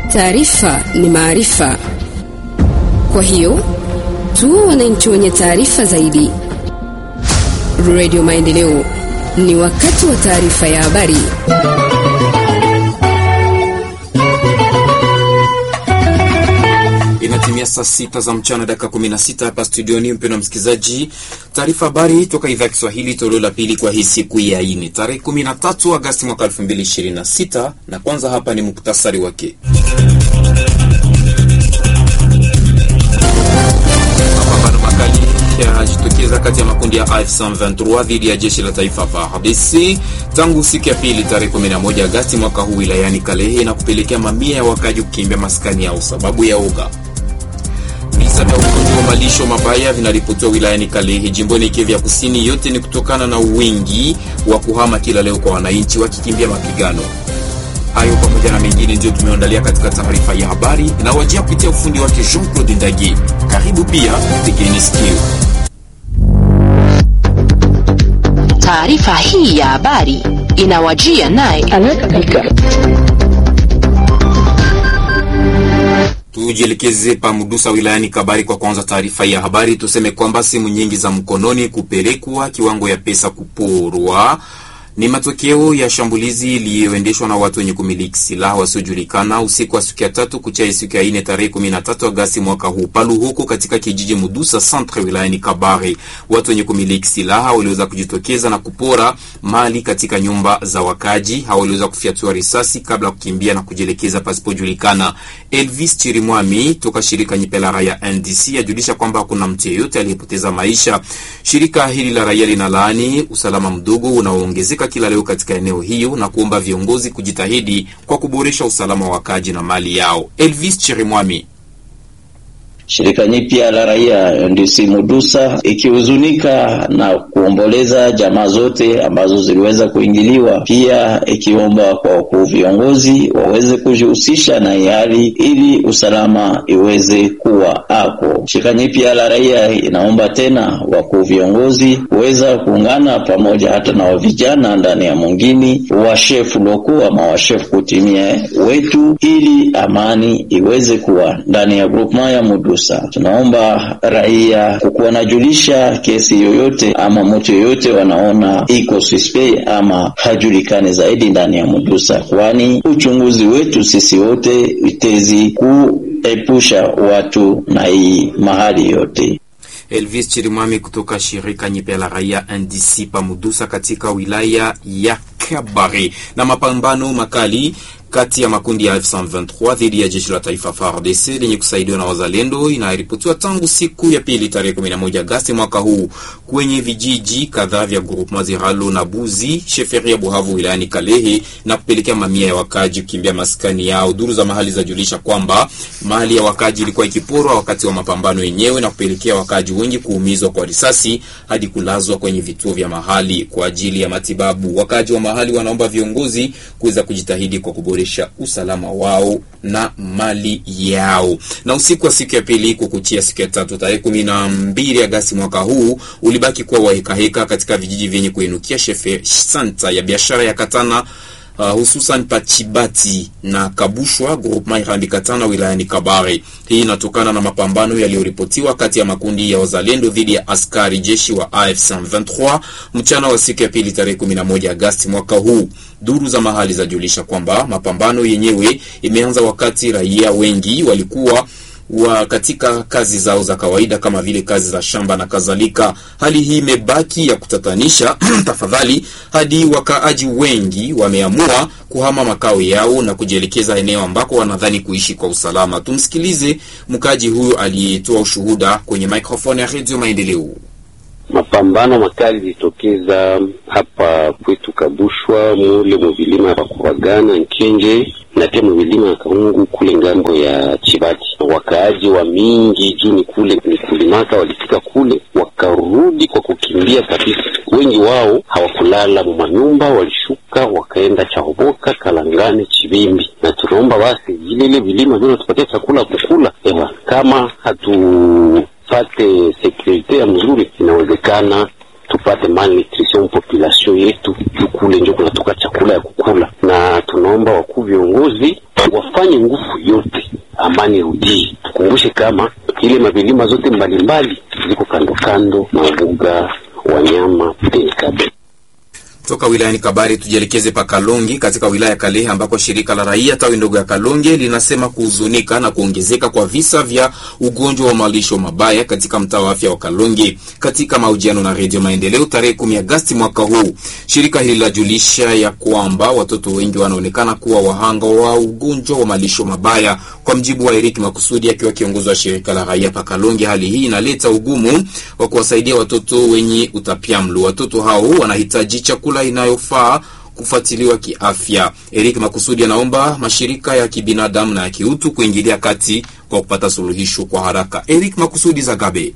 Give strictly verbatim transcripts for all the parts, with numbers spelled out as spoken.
Taarifa ni maarifa. Kwa hiyo, tuwe wananchi wenye taarifa zaidi. Radio Maendeleo, ni wakati wa taarifa ya habari. Inatimia saa sita za mchana dakika kumi na sita hapa studioni. Mpendwa msikilizaji, taarifa habari toka idhaa ya Kiswahili toleo la pili kwa hii siku ya ine tarehe kumi na tatu Agosti mwaka elfu mbili ishirini na sita, na kwanza hapa ni muktasari wake. Mapambano makali yanajitokeza kati ya makundi ya A F C M ishirini na tatu dhidi ya jeshi la taifa F A R D C tangu siku ya pili tarehe kumi na moja Agosti mwaka huu wilayani Kalehe, na kupelekea mamia ya wakaji kukimbia maskani yao sababu ya oga. Visa vya ugonjwa wa malisho mabaya vinaripotiwa wilayani Kalehe jimboni Kivu ya Kusini. Yote ni kutokana na wingi wa kuhama kila leo kwa wananchi wakikimbia mapigano. Hayo pamoja na mengine ndio tumeandalia katika taarifa ya habari inawajia kupitia ufundi wake Jean-Claude Ndage. Karibu pia tegeni sikio. Taarifa hii ya habari inawajia naye Anakabika. Tujielekeze pa Mudusa wilayani Kabari kwa kwanza taarifa ya habari. Tuseme kwamba simu nyingi za mkononi kupelekwa, kiwango ya pesa kuporwa ni matokeo ya shambulizi iliyoendeshwa na watu wenye kumiliki silaha wasiojulikana usiku wa siku ya tatu kuchia siku ya ine tarehe kumi na tatu Agosti mwaka huu palu huko katika kijiji Mudusa Centre wilayani Kabare. Watu wenye kumiliki silaha waliweza kujitokeza na kupora mali katika nyumba za wakaji. Hao waliweza kufiatua risasi kabla kukimbia na kujielekeza pasipojulikana. Elvis Chirimwami toka shirika nyipe la raia N D C ajulisha kwamba hakuna mtu yeyote aliyepoteza maisha. Shirika hili la raia linalaani usalama mdogo unaoongezeka kila leo katika eneo hiyo na kuomba viongozi kujitahidi kwa kuboresha usalama wa wakaji na mali yao. Elvis Chirimwami. Shirika nyipya la raia N D C Mudusa ikihuzunika na kuomboleza jamaa zote ambazo ziliweza kuingiliwa, pia ikiomba kwa viongozi waweze kujihusisha na hali ili usalama iweze kuwa ako. Shirika nyipya la raia inaomba tena wakuu viongozi kuweza kuungana pamoja hata na vijana ndani ya mwingine wa chef loko ama wa chef kutimia wetu ili amani iweze kuwa ndani ya groupement ya Mudusa. Tunaomba raia kukuwa najulisha kesi yoyote ama mtu yoyote wanaona iko suspect ama hajulikane zaidi ndani ya Mudusa, kwani uchunguzi wetu sisi wote itezi kuepusha watu na hii mahali yote. Elvis Chirimwami kutoka shirika nyipe la raia N D C pa Mudusa katika wilaya ya Kabare. Na mapambano makali kati ya makundi ya A F C M ishirini na tatu dhidi ya jeshi la taifa F A R D C lenye kusaidiwa na wazalendo inaripotiwa tangu siku ya pili tarehe kumi na moja Agosti mwaka huu kwenye vijiji kadhaa vya groupement Ziralo na Buzi sheferia Buhavu wilayani Kalehe, na kupelekea mamia ya wakaji kukimbia maskani yao. Duru za mahali zajulisha kwamba mali ya wakaji ilikuwa ikiporwa wakati wa mapambano yenyewe na kupelekea wakaji wengi kuumizwa kwa risasi hadi kulazwa kwenye vituo vya mahali kwa ajili ya matibabu. Wakaji wa mahali wanaomba viongozi kuweza kujitahidi kwa kuboresha usalama wao na mali yao. Na usiku wa siku ya pili kukuchia siku ya tatu tarehe kumi na mbili Agosti mwaka huu ulibaki kuwa waheka heka katika vijiji vyenye kuinukia shefe santa ya biashara ya Katana, Uh, hususan Pachibati na Kabushwa groupement Irambi Katana wilayani Kabare. Hii inatokana na mapambano yaliyoripotiwa kati ya makundi ya wazalendo dhidi ya askari jeshi wa A F C M ishirini na tatu mchana wa siku ya pili tarehe kumi na moja Agosti mwaka huu. Duru za mahali zajulisha kwamba mapambano yenyewe imeanza wakati raia wengi walikuwa wa katika kazi zao za kawaida kama vile kazi za shamba na kadhalika. Hali hii imebaki ya kutatanisha tafadhali hadi wakaaji wengi wameamua kuhama makao yao na kujielekeza eneo ambako wanadhani kuishi kwa usalama. Tumsikilize mkaaji huyu aliyetoa ushuhuda kwenye microphone ya Radio Maendeleo. Mapambano makali litokeza hapa kwetu Kabushwa, mule mvilima wa Kuragana, Nkenje na pia mvilima ya Kaungu kule ngambo ya Chibati. Wakaaji wa mingi juni kule ni kulimaka walifika kule wakarudi kwa kukimbia kabisa. Wengi wao hawakulala manyumba, walishuka wakaenda Chahoboka, Kalangane, Chibimbi. Na tunaomba basi ile vilima ndio tupatie chakula kukula. Ewa kama hatu pate security ya mzuri inawezekana tupate malnutrition population yetu kule, ndio kunatoka chakula ya kukula. Na tunaomba wakuu viongozi wafanye nguvu yote amani rudii. Tukumbushe kama ile mabilima zote mbalimbali ziko kando kando na mbuga wanyama Penkabe. Toka wilayani Kabare tujelekeze pa Kalonge katika wilaya Kalehe ambako shirika la raia tawi ndogo ya Kalonge linasema kuhuzunika na kuongezeka kwa visa vya ugonjwa wa malisho mabaya katika mtaa wa afya wa Kalonge. Katika mahojiano na Radio Maendeleo tarehe kumi Agosti mwaka huu, shirika hili lajulisha ya kwamba watoto wengi wanaonekana kuwa wahanga wa ugonjwa wa malisho mabaya. Kwa mjibu wa Eric Makusudi akiwa kiongozi wa shirika la raia pa Kalonge, hali hii inaleta ugumu wa kuwasaidia watoto wenye utapiamlo. Watoto hao wanahitaji chakula inayofaa kufuatiliwa kiafya. Eric Makusudi anaomba mashirika ya kibinadamu na ya kiutu kuingilia kati kwa kupata suluhisho kwa haraka. Eric Makusudi Zagabe.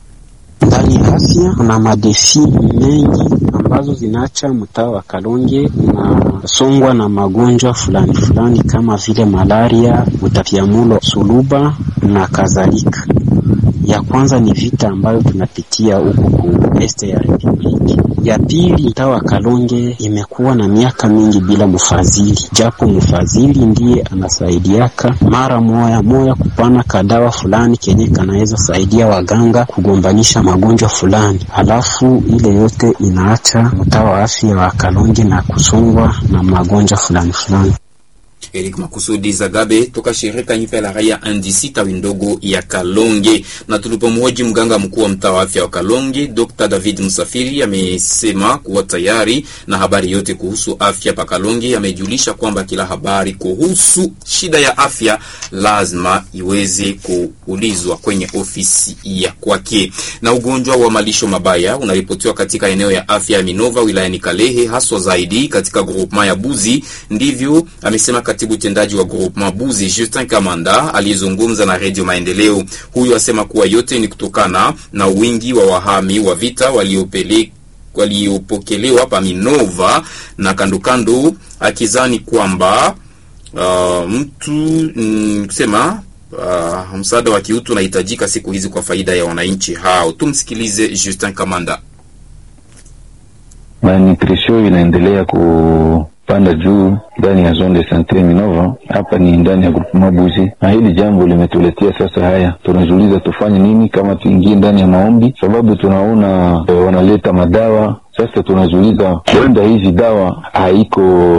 Ndani ya afya kuna madefi mengi ambazo zinaacha mtaa wa Kalonge na songwa na magonjwa fulani fulani kama vile malaria, utapiamlo, suluba na kadhalika. Ya kwanza ni vita ambayo tunapitia huko ku este ya Republiki. Ya pili, mtaa wa Kalonge imekuwa na miaka mingi bila mfadhili, japo mfadhili ndiye anasaidiaka mara moya moya kupana kadawa fulani kenye kanaweza saidia waganga kugombanisha magonjwa fulani. Alafu ile yote inaacha mtaa wa afya wa Kalonge na kusongwa na magonjwa fulani fulani. Eric Makusudi Zagabe toka shirika nyipe la raia N D C tawi ndogo ya Kalonge. Na tulipomhoji mganga mkuu wa mtaa wa afya wa Kalonge Doctor David Musafiri amesema kuwa tayari na habari yote kuhusu afya pa Kalonge. Amejulisha kwamba kila habari kuhusu shida ya afya lazima iweze kuulizwa kwenye ofisi ya kwake. Na ugonjwa wa malisho mabaya unaripotiwa katika eneo ya afya ya Minova wilayani Kalehe, haswa zaidi katika groupement ya Buzi. Ndivyo amesema katibu tendaji wa groupement Buzi Justin Kamanda alizungumza na Radio Maendeleo. Huyu asema kuwa yote ni kutokana na wingi wa wahami wa vita waliopeleka waliopokelewa pa Minova na kandokando, akizani kwamba uh, mtu kusema uh, msaada wa kiutu unahitajika siku hizi kwa faida ya wananchi hao. Tumsikilize Justin Kamanda. Malnutrition inaendelea kupanda juu ndani ya zone de santé Minova. Hapa ni ndani ya grupu Mabuzi, na hili jambo limetuletea sasa haya. Tunajiuliza tufanye nini, kama tuingie ndani ya maombi, sababu tunaona e, wanaleta madawa. Sasa tunajiuliza kwenda hizi dawa haiko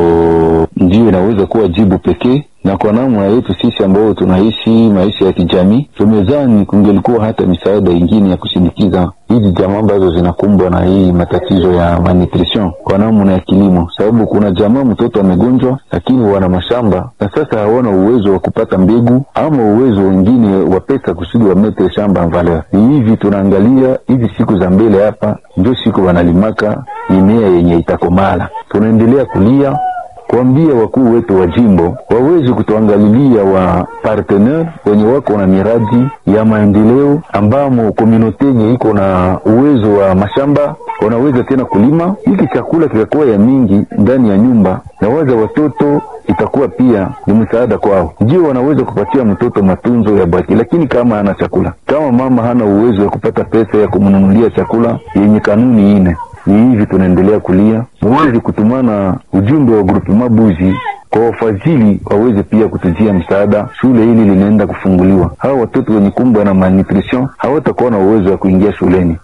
ndio inaweza kuwa jibu pekee, na kwa namna yetu sisi ambao tunaishi maisha ya kijamii tumezani kungelikuwa hata misaada ingine ya kusindikiza hizi jamaa ambazo zinakumbwa na hii matatizo ya malnutrition kwa namna ya kilimo. Sababu kuna jamaa mtoto amegonjwa lakini wana mashamba na sasa hawana uwezo wa kupata mbegu ama uwezo wengine wa pesa kusudi wa mete shamba valeur. Hivi tunaangalia hizi siku za mbele hapa ndio siku wanalimaka mimea yenye itakomala. Tunaendelea kulia kuambia wakuu wetu wa jimbo waweze kutuangalilia wa partenaire wenye wako na miradi ya maendeleo ambamo community yenye iko na uwezo wa mashamba wanaweza tena kulima. Hiki chakula kitakuwa ya mingi ndani ya nyumba na waza watoto itakuwa pia ni msaada kwao. Ndio wanaweza kupatia mtoto matunzo ya baki, lakini kama hana chakula, kama mama hana uwezo wa kupata pesa ya kumnunulia chakula yenye kanuni ine, ni hivi tunaendelea kulia. Mwezi kutumana ujumbe wa grupu Mabuzi kwa wafadhili waweze pia kutujia msaada. Shule hili linaenda kufunguliwa. Hao watoto wenye kumbwa na malnutrition hawatakuwa na uwezo wa kuingia shuleni.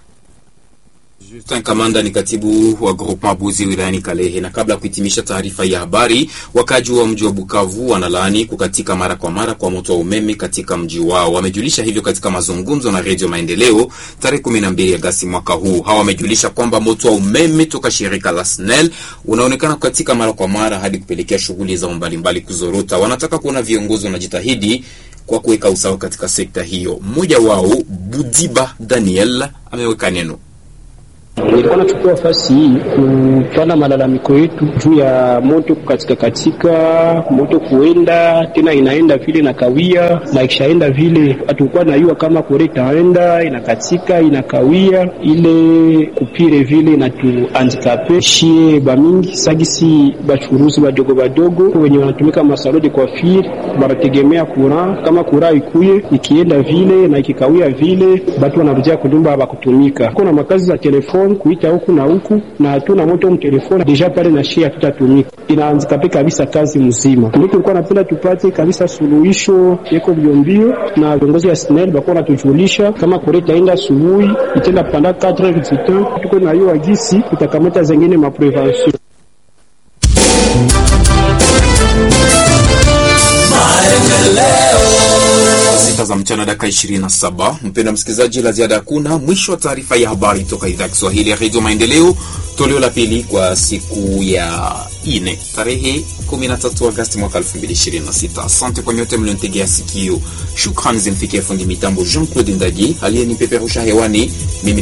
Justin Kamanda ni katibu wa groupement Buzi wilayani Kalehe. Na kabla kuhitimisha taarifa ya habari, wakaji wa mji wa Bukavu wanalaani kukatika mara kwa mara kwa moto wa umeme katika mji wao. Wamejulisha hivyo katika mazungumzo na Radio Maendeleo tarehe kumi na mbili Agosti mwaka huu. Hawa wamejulisha kwamba moto wa umeme toka shirika la S N E L unaonekana kukatika mara kwa mara hadi kupelekea shughuli za mbalimbali kuzorota. Wanataka kuona viongozi wanajitahidi kwa kuweka usawa katika sekta hiyo. Mmoja wao Budiba Daniel ameweka neno. Nilikuwa nachukua nafasi hii kupana malalamiko yetu juu ya moto kukatika katika, moto kuenda tena inaenda vile na kawia, na ikishaenda vile hatukuwa najua kama kore itaenda inakatika inakawia, ile kupire vile na tu handicapé shie ba mingi sagisi bachuruzi badogo badogo wenye wanatumika masalo de coiffure banategemea kura. Kama kura ikuye ikienda vile na ikikawia vile batu wanarudia kudumba bakutumika. Kuna makazi za telefoni telefone kuita huku na huku na hatuna moto mtelefone deja pale na shia tutatumika inaanzika pe kabisa kazi mzima. Ndio tulikuwa napenda tupate kabisa suluhisho yeko biombio na viongozi ya S N E L bako natujulisha kama kore taenda asubuhi itenda panda quatre heures du temps tuko na hiyo agisi tutakamata zingine ma prevention. Sita za mchana dakika ishirini na saba. Mpenda msikilizaji, la ziada hakuna. Mwisho wa taarifa ya habari toka idhaa ya Kiswahili ya Radio Maendeleo, toleo la pili kwa siku ya ine tarehe kumi na tatu Agosti mwaka elfu mbili ishirini na sita. Asante kwa nyote mliontegea sikio. Shukrani zimfikie fundi mitambo Jean-Claude Ndagi aliyenipeperusha hewani. Mimi